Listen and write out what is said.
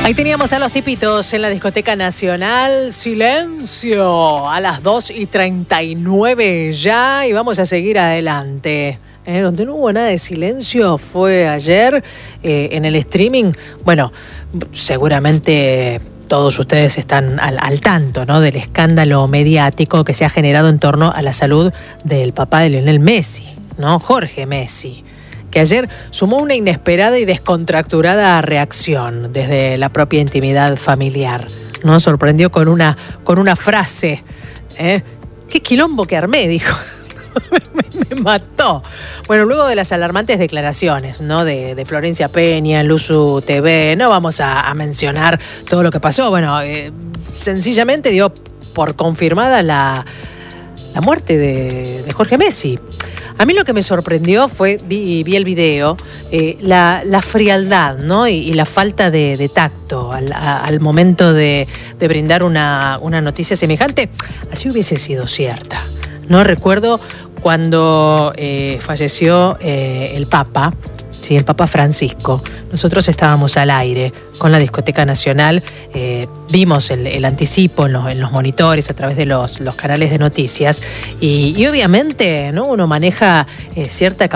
Ahí teníamos a los tipitos en la Discoteca Nacional. Silencio a las 2:39 ya, y vamos a seguir adelante. Donde no hubo nada de silencio fue ayer en el streaming. Bueno, seguramente todos ustedes están al tanto, ¿no?, del escándalo mediático que se ha generado en torno a la salud del papá de Lionel Messi, ¿no?, Jorge Messi, que ayer sumó una inesperada y descontracturada reacción desde la propia intimidad familiar. Nos sorprendió con una frase. ¡Qué quilombo que armé!, dijo. me mató. Bueno, luego de las alarmantes declaraciones, ¿no?, de Florencia Peña en Luzu TV, no vamos a mencionar todo lo que pasó. Bueno, sencillamente dio por confirmada la muerte de Jorge Messi. A mí lo que me sorprendió fue, vi el video, la frialdad, ¿no?, y la falta de tacto al momento de brindar una noticia semejante, así hubiese sido cierta. No recuerdo cuando falleció el Papa, sí, el Papa Francisco. Nosotros estábamos al aire con la Discoteca Nacional, vimos el anticipo en los monitores a través de los canales de noticias y obviamente, ¿no?, uno maneja cierta